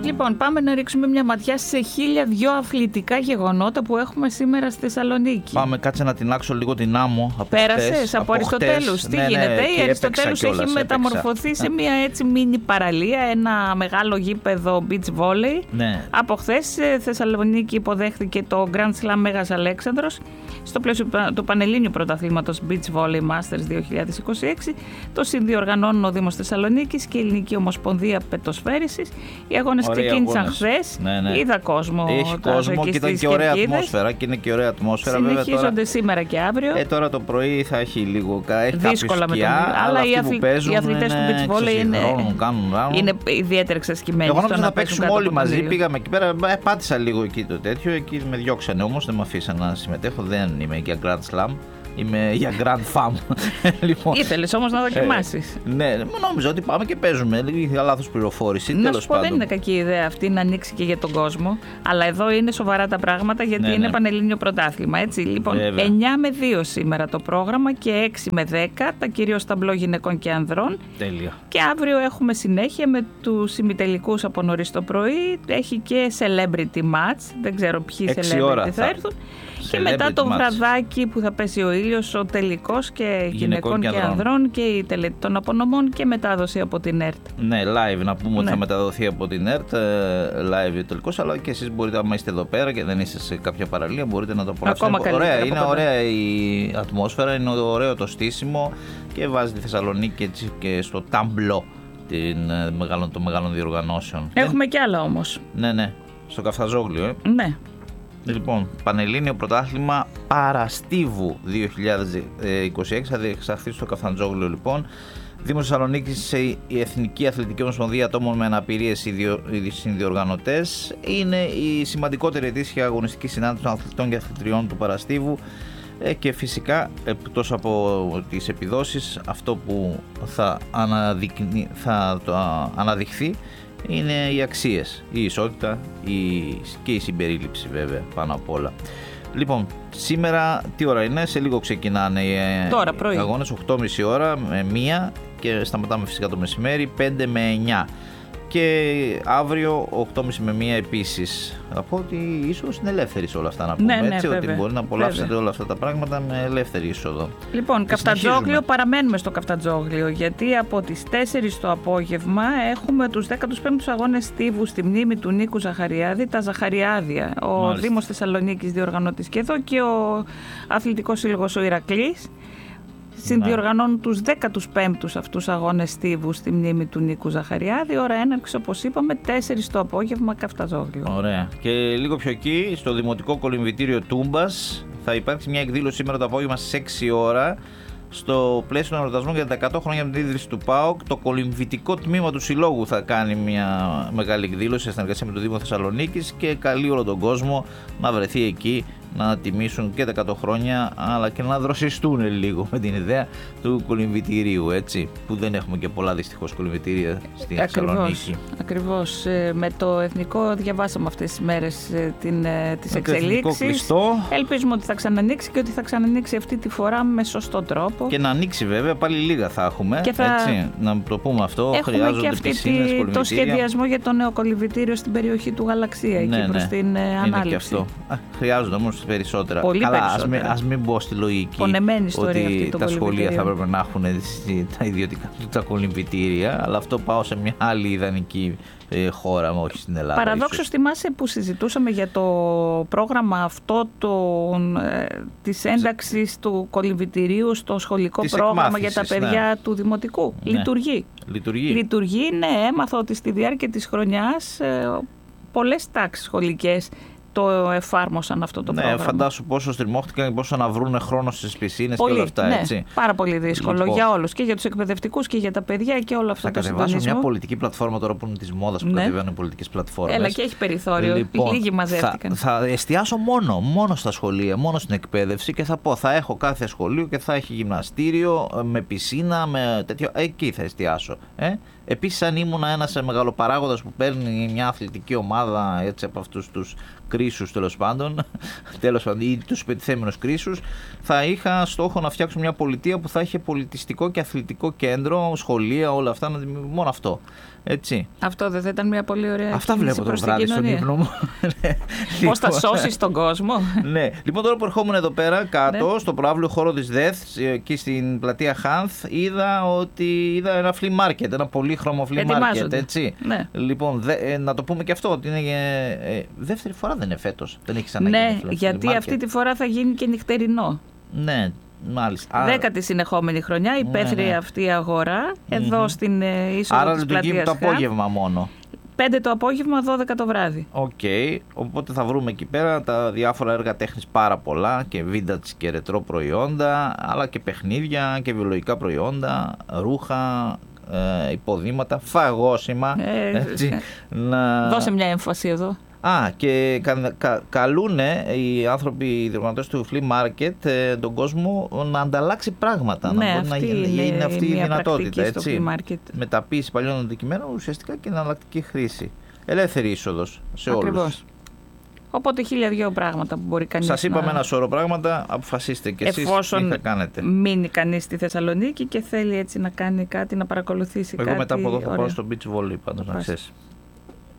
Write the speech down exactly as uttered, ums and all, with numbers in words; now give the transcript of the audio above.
Λοιπόν, πάμε να ρίξουμε μια ματιά σε χίλια δυο αθλητικά γεγονότα που έχουμε σήμερα στη Θεσσαλονίκη. Πάμε, κάτσε να τεινάξω λίγο την άμμο. Πέρασες από, από Αριστοτέλους. Τι ναι, γίνεται, ναι, η Αριστοτέλους έχει κιόλας, μεταμορφωθεί έπαιξα. σε μια έτσι μίνι παραλία, ένα μεγάλο γήπεδο beach volley. Ναι. Από χθες Θεσσαλονίκη υποδέχθηκε το Grand Slam Μέγας Αλέξανδρος στο πλαίσιο του Πανελλήνιου Πρωταθλήματος Beach Volley Masters δύο χιλιάδες είκοσι έξι. Το συνδιοργανώνουν ο Δήμος Θεσσαλονίκης και η Ελληνική Ομοσπονδία Πετοσφαίρισης. Οι αγώνες ξεκίνησαν χθες. Ναι, ναι. Είδα κόσμο. Έχει κόσμο και ήταν και ωραία ατμόσφαιρα. Και είναι και ωραία ατμόσφαιρα. Συνεχίζονται βέβαια, τώρα, σήμερα και αύριο. Ε, τώρα το πρωί θα έχει λίγο. Έχει δύσκολα με τον σκιά, αλλά οι, αθλη... παίζουν, οι αθλητές του beach volley είναι, είναι ιδιαίτερα εξασκημένοι. Εγώ νόμιζα να να παίξουμε όλοι μαζί. Πήγαμε εκεί πέρα. Ε, πάτησα λίγο εκεί το τέτοιο. Εκεί με διώξανε όμως. Δεν με αφήσαν να συμμετέχω. Δεν είμαι για Grand Slam. Είμαι για Grand Fam. Λοιπόν, ήθελες όμως να δοκιμάσεις. Ε, ναι, νόμιζα ότι πάμε και παίζουμε. Είχα λάθος πληροφόρηση. Να τέλος σου πω, πάντων. δεν είναι κακή ιδέα αυτή να ανοίξει και για τον κόσμο. Αλλά εδώ είναι σοβαρά τα πράγματα γιατί ναι, είναι ναι. Πανελλήνιο Πρωτάθλημα. Έτσι. Λοιπόν, Βέβαια. εννιά με δύο σήμερα το πρόγραμμα και έξι με δέκα τα κυρίως ταμπλό γυναικών και ανδρών. Τέλεια. Και αύριο έχουμε συνέχεια με τους ημιτελικούς από νωρίς το πρωί. Έχει και celebrity match. Δεν ξέρω ποιοι celebrity θα έρθουν. Και μετά το match. Βραδάκι που θα πέσει ο ήλιος, ο τελικός και γυναικών, γυναικών και ανδρών και η τελετή των απονομών και μετάδοση από την ΕΡΤ. Ναι, live να πούμε ναι. ότι θα μεταδοθεί από την ΕΡΤ, live τελικός, αλλά και εσείς μπορείτε, άμα είστε εδώ πέρα και δεν είστε σε κάποια παραλία, μπορείτε να το απολαύσετε. Ακόμα καλύτερα. Ωραία, είναι ωραία η ατμόσφαιρα, είναι ωραίο το στήσιμο και βάζει τη Θεσσαλονίκη έτσι και στο ταμπλό των μεγάλων διοργανώσεων. Έχουμε δεν... κι άλλα όμως. Ναι, ναι, στο Καφταζόγλιο, ε. Ναι. Λοιπόν, Πανελλήνιο Πρωτάθλημα Παραστίβου δύο χιλιάδες είκοσι έξι θα διεξαχθεί στο Καφταντζόγλιο λοιπόν. Δήμος Θεσσαλονίκης, η Εθνική Αθλητική Ομοσπονδία Ατόμων με Αναπηρίες, οι συνδιοργανωτές. Είναι η σημαντικότερη ετήσια αγωνιστική συνάντηση των αθλητών και αθλητριών του Παραστίβου και φυσικά εκτός από τις επιδόσεις αυτό που θα, αναδεικνυ... θα το αναδειχθεί είναι οι αξίες, η ισότητα η... και η συμπερίληψη βέβαια πάνω απ' όλα. Λοιπόν, σήμερα τι ώρα είναι, σε λίγο ξεκινάνε οι αγώνες, οκτώ και μισή ώρα με μία και σταματάμε φυσικά το μεσημέρι, πέντε με εννιά. Και αύριο οκτώ και μισή με μία επίσης. Θα πω ότι ίσως είναι ελεύθερη σε όλα αυτά να πούμε, ναι, έτσι, ναι, ότι βέβαια, μπορεί να απολαύσετε βέβαια. όλα αυτά τα πράγματα με ελεύθερη είσοδο. Λοιπόν, Καφτατζόγλιο, παραμένουμε στο Καφτατζόγλιο, γιατί από τις τέσσερις το απόγευμα έχουμε τους δέκατους πέμπτους αγώνες στίβου στη μνήμη του Νίκου Ζαχαριάδη, τα Ζαχαριάδια. Ο Μάλιστα. Δήμος Θεσσαλονίκης διοργανώτης και εδώ και ο Αθλητικός Σύλλογος ο Ηρακλής. Συνδιοργανώνουν τους δέκατους πέμπτους αυτούς αγώνες στίβου στη μνήμη του Νίκου Ζαχαριάδη. Ώρα έναρξη, όπως είπαμε, τέσσερις το απόγευμα, Καφτατζόγλιο. Ωραία. Και λίγο πιο εκεί, στο Δημοτικό Κολυμβητήριο Τούμπας, θα υπάρξει μια εκδήλωση σήμερα το απόγευμα στις έξι ώρα. Στο πλαίσιο των εορτασμών για τα εκατό χρόνια από την ίδρυση του ΠΑΟΚ, το κολυμβητικό τμήμα του Συλλόγου θα κάνει μια μεγάλη εκδήλωση σε συνεργασία με το Δήμο Θεσσαλονίκης και καλεί όλο τον κόσμο να βρεθεί εκεί να τιμήσουν και τα εκατό χρόνια, αλλά και να δροσιστούν λίγο με την ιδέα του κολυμβητηρίου, έτσι, που δεν έχουμε και πολλά δυστυχώς κολυμβητήρια στη Θεσσαλονίκη. Ακριβώς. Με το Εθνικό διαβάσαμε αυτές τις μέρες την, τις εξελίξεις. Ελπίζουμε ότι θα ξανανοίξει και ότι θα ξανανοίξει αυτή τη φορά με σωστό τρόπο. Και να ανοίξει βέβαια, πάλι λίγα θα έχουμε, θα... έτσι, να το πούμε αυτό. Έχουμε χρειάζονται και αυτή πισίνες, τη, το σχεδιασμό για το νέο κολυμβητήριο στην περιοχή του Γαλαξία, εκεί ναι, προς ναι, την είναι ανάληψη. Και αυτό. Α, χρειάζονται όμως περισσότερα. Πολύ Καλά, περισσότερα. Ας μην, ας μην μπω στη λογική ότι τα σχολεία θα έπρεπε να έχουν τα ιδιωτικά του τα κολυμβητήρια, αλλά αυτό πάω σε μια άλλη ιδανική ε, χώρα, όχι στην Ελλάδα. Παραδόξως, θυμάσαι που συζητούσαμε για το πρόγραμμα αυτό το, ε, της ένταξης του κολυμβητηρίου στο σχολικό της πρόγραμμα για τα παιδιά ναι. του Δημοτικού. Ναι. Λειτουργεί. Λειτουργεί. Λειτουργεί, ναι. Έμαθα ότι στη διάρκεια της χρονιάς ε, πολλές τάξεις σχολικές το εφάρμοσαν αυτό το ναι, πρόγραμμα. Ναι, φαντάσου πόσο στριμώχτηκαν και πόσο να βρουν χρόνο στις πισίνες και όλα αυτά, ναι, έτσι. Πάρα πολύ δύσκολο λοιπόν, για όλους, και για τους εκπαιδευτικούς και για τα παιδιά και όλα αυτά. Θα κατεβάσω μια πολιτική πλατφόρμα τώρα που είναι της μόδας που ναι. κατεβαίνουν οι πολιτικές πλατφόρμες. Έλα, και έχει περιθώριο. Λοιπόν, λίγοι μαζεύτηκαν. Θα, θα εστιάσω μόνο, μόνο στα σχολεία, μόνο στην εκπαίδευση και θα πω, θα έχω κάθε σχολείο και θα έχει γυμναστήριο με πισίνα, με τέτοιο. Εκεί θα εστιάσω. Ε? Επίσης, αν ήμουν ένας μεγαλοπαράγοντας που παίρνει μια αθλητική ομάδα έτσι, από αυτούς τους κρίσους τέλος πάντων, τέλος πάντων, ή τους υπετιθέμενους κρίσους, θα είχα στόχο να φτιάξω μια πολιτεία που θα είχε πολιτιστικό και αθλητικό κέντρο, σχολεία, όλα αυτά, μόνο αυτό. Έτσι. Αυτό δεν θα ήταν μια πολύ ωραία Αυτά βλέπω το βράδυ στον ύπνο μου. Πώς θα σώσεις τον κόσμο. Ναι. Λοιπόν, τώρα που ερχόμουν εδώ πέρα κάτω, ναι. στο προαύλιο χώρο της ΔΕΘ, εκεί στην πλατεία Χάνθ, είδα ότι είδα ένα flea market, ένα πολύχρωμο flea market. Έτσι. Ναι. Λοιπόν, δε, ε, να το πούμε και αυτό, ότι είναι ε, ε, δεύτερη φορά δεν είναι φέτος. Δεν έχει ξαναγίνει. Ναι, γιατί αυτή τη φορά θα γίνει και νυχτερινό. Ναι. Μάλιστα. Δέκατη συνεχόμενη χρονιά, υπαίθρια ναι, ναι. αυτή η αγορά, εδώ mm-hmm. στην ε, είσοδο Άρα της πλατείας Άρα λειτουργεί το απόγευμα μόνο. πέντε το απόγευμα, δώδεκα το βράδυ. Οκ, okay. Οπότε θα βρούμε εκεί πέρα τα διάφορα έργα τέχνης πάρα πολλά και vintage και ρετρό προϊόντα, αλλά και παιχνίδια και βιολογικά προϊόντα, ρούχα, ε, υποδήματα, φαγόσιμα. Ε, έτσι, να... Δώσε μια έμφαση εδώ. Α, και κα, κα, καλούν οι άνθρωποι, οι διοργανωτές του flea market, ε, τον κόσμο να ανταλλάξει πράγματα. Ναι, να αυτή να είναι, είναι αυτή η δυνατότητα. Έτσι. Μεταποίηση παλιών αντικειμένων ουσιαστικά και εναλλακτική χρήση. Ελεύθερη είσοδος σε Ακριβώς. όλους. Οπότε χίλια δυο πράγματα που μπορεί κανείς Σας είπαμε να... ένα σώρο πράγματα, αποφασίστε και εσείς τι θα κάνετε. Μείνει κανείς στη Θεσσαλονίκη και θέλει έτσι να κάνει κάτι, να παρακολουθήσει Εγώ κάτι. Εγώ μετά από εδώ θα ωραία. πάω στο beach volley πάντως, να ξέρεις.